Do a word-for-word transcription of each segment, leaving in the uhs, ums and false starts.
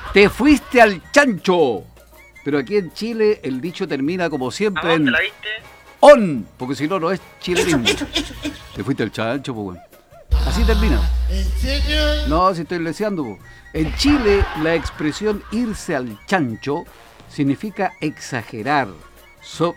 Te fuiste al chancho. Pero aquí en Chile el dicho termina como siempre ¿A dónde en la viste? on, porque si no, no es chilenismo. Te fuiste al chancho, pues bueno. Así termina. No, si estoy leseando, po. En Chile la expresión irse al chancho significa exagerar. So...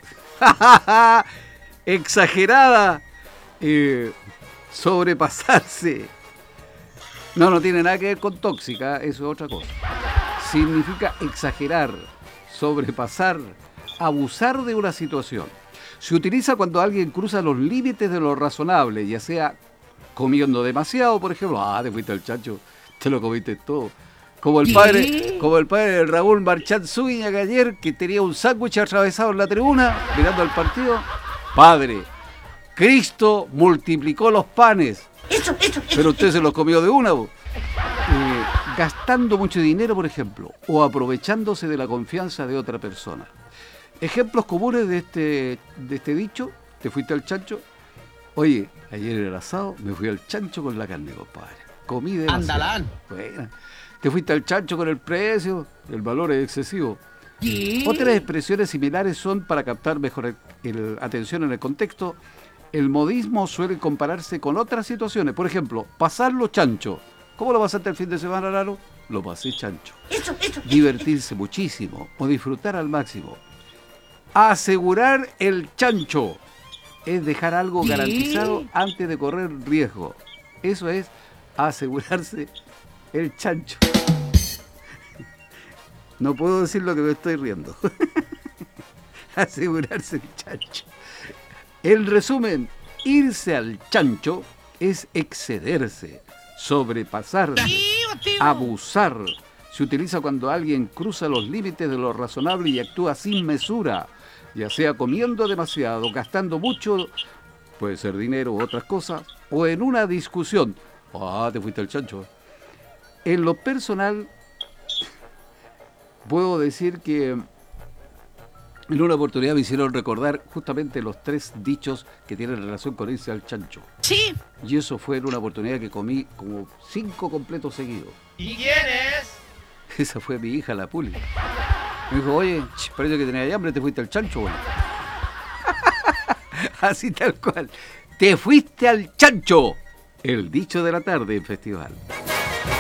Exagerada. Eh, sobrepasarse. No, no tiene nada que ver con tóxica, eso es otra cosa. Significa exagerar, sobrepasar, abusar de una situación. Se utiliza cuando alguien cruza los límites de lo razonable, ya sea comiendo demasiado, por ejemplo. Ah, te fuiste al chancho, te lo comiste todo. Como el padre, como el padre de Raúl Marchán Zúñiga ayer, que tenía un sándwich atravesado en la tribuna, mirando al partido. Padre, Cristo multiplicó los panes, pero usted se los comió de una. Eh, gastando mucho dinero, por ejemplo, o aprovechándose de la confianza de otra persona. Ejemplos comunes de este, de este dicho: te fuiste al chancho. Oye, ayer era el asado, me fui al chancho con la carne, compadre. Comí demasiado. Andalán. Bueno, te fuiste al chancho con el precio, el valor es excesivo. ¿Qué? Otras expresiones similares son para captar mejor el, el, atención en el contexto. El modismo suele compararse con otras situaciones. Por ejemplo, pasarlo chancho. ¿Cómo lo pasaste el fin de semana, Laro? Lo pasé chancho. Eso, eso, Divertirse muchísimo o disfrutar al máximo. Asegurar el chancho es dejar algo garantizado antes de correr riesgo. Eso es asegurarse el chancho. No puedo decir lo que me estoy riendo. Asegurarse el chancho. En resumen, irse al chancho es excederse, sobrepasar, abusar. Se utiliza cuando alguien cruza los límites de lo razonable y actúa sin mesura, ya sea comiendo demasiado, gastando mucho, puede ser dinero u otras cosas, o en una discusión. Ah, te fuiste al chancho. En lo personal, puedo decir que en una oportunidad me hicieron recordar justamente los tres dichos que tienen relación con irse al chancho. Sí. Y eso fue en una oportunidad que comí como cinco completos seguidos. ¿Y quién es? Esa fue mi hija, la Puli. Me dijo, oye, parece que tenías hambre, te fuiste al chancho, bueno. Así tal cual. Te fuiste al chancho. El dicho de la tarde en Festival.